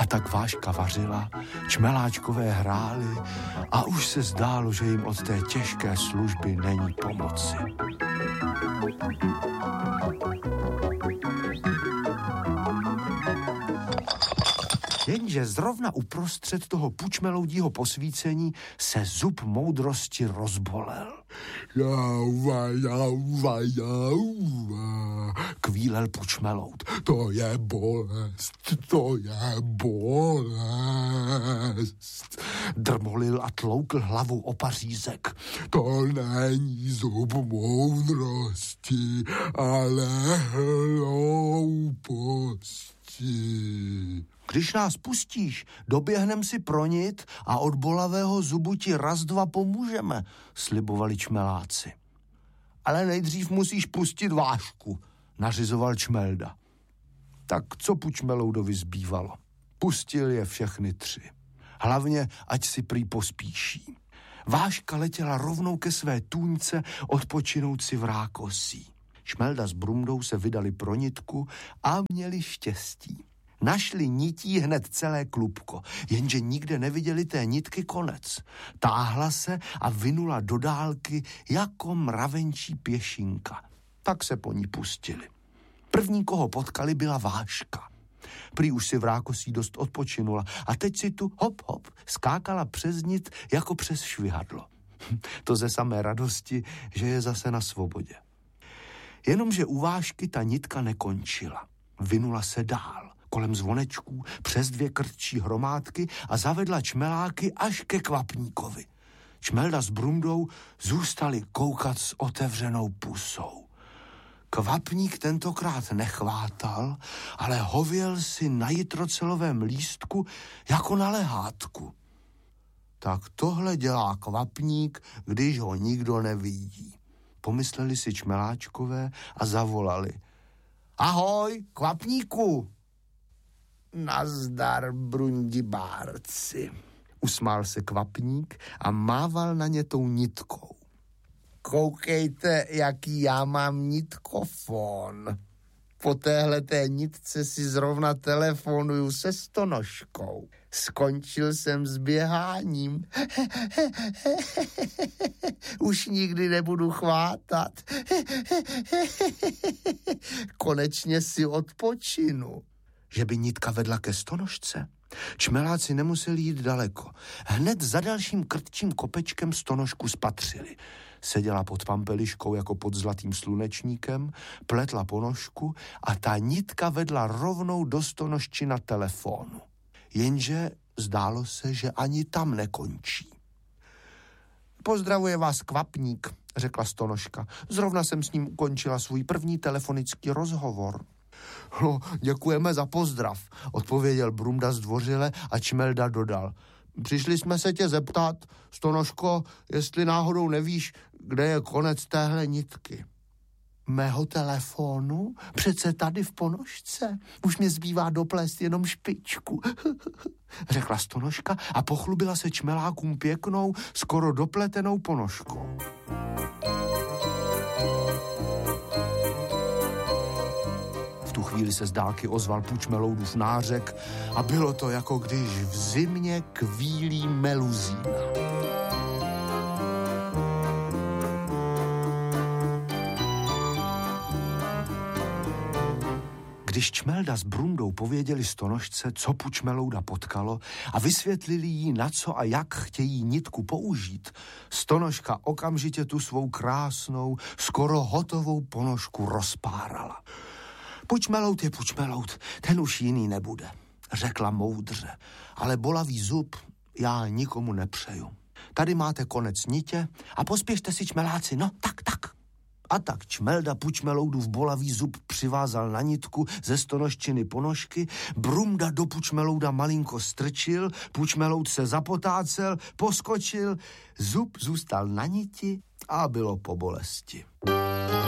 tak Váška vařila, čmeláčkové hráli a už se zdálo, že jim od té těžké služby není pomoci. Jenže zrovna uprostřed toho pučmeloudího posvícení se zub moudrosti rozbolel. Kvílel pučmeloud. To je bolest. Drmolil a tloukl hlavou o pařízek. To není zub moudrosti, ale hlouposti. Když nás pustíš, doběhnem si pronit a od bolavého zubu ti raz dva pomůžeme, slibovali čmeláci. Ale nejdřív musíš pustit Vášku, nařizoval Čmelda. Tak co pučmeloudovi zbývalo? Pustil je všechny 3. Hlavně, ať si prý pospíší. Váška letěla rovnou ke své tůňce odpočinout si v rákosí. Čmelda s Brumdou se vydali pro nitku a měli štěstí. Našli nití hned celé klubko, jenže nikde neviděli té nitky konec. Táhla se a vynula do dálky jako mravenčí pěšinka. Tak se po ní pustili. První, koho potkali, byla Váška. Prý už si v rákosí dost odpočinula a teď si tu hop skákala přes nit jako přes švihadlo. To ze samé radosti, že je zase na svobodě. Jenomže u Vášky ta nitka nekončila. Vynula se dál. Kolem zvonečků, přes 2 krtčí hromádky a zavedla čmeláky až ke kvapníkovi. Čmelda s Brumdou zůstali koukat s otevřenou pusou. Kvapník tentokrát nechvátal, ale hověl si na jitrocelovém lístku jako na lehátku. Tak tohle dělá kvapník, když ho nikdo nevidí. Pomysleli si čmeláčkové a zavolali. Ahoj, kvapníku! Nazdar, brundibárci, usmál se kvapník a mával na ně tou nitkou. Koukejte, jaký já mám nitkofon. Po téhleté nitce si zrovna telefonuju se Stonožkou. Skončil jsem s běháním. Už nikdy nebudu chvátat. Konečně si odpočinu. Že by nitka vedla ke Stonožce? Čmeláci nemuseli jít daleko. Hned za dalším krtčím kopečkem Stonožku spatřili. Seděla pod pampeliškou jako pod zlatým slunečníkem, pletla ponožku a ta nitka vedla rovnou do Stonožči na telefonu. Jenže zdálo se, že ani tam nekončí. Pozdravuje vás kvapník, řekla Stonožka. Zrovna jsem s ním ukončila svůj první telefonický rozhovor. No, děkujeme za pozdrav, odpověděl Brumda zdvořile a Čmelda dodal. Přišli jsme se tě zeptat, Stonožko, jestli náhodou nevíš, kde je konec téhle nitky. Mého telefonu? Přece tady v ponožce. Už mě zbývá doplést jenom špičku, řekla Stonožka a pochlubila se čmelákům pěknou, skoro dopletenou ponožkou. V tu chvíli se z dálky ozval pučmeloudův nářek a bylo to, jako když v zimě kvílí meluzína. Když Čmelda s Brundou pověděli Stonožce, co pučmelouda potkalo a vysvětlili jí, na co a jak chtějí nitku použít, Stonožka okamžitě tu svou krásnou, skoro hotovou ponožku rozpárala. Pučmeloud je pučmeloud, ten už jiný nebude, řekla moudře, ale bolavý zub já nikomu nepřeju. Tady máte konec nitě a pospěšte si, čmeláci, no tak. A tak Čmelda pučmeloudův bolavý zub přivázal na nitku ze Stonožčiny ponožky, Brumda do pučmelouda malinko strčil, pučmeloud se zapotácel, poskočil, zub zůstal na niti a bylo po bolesti.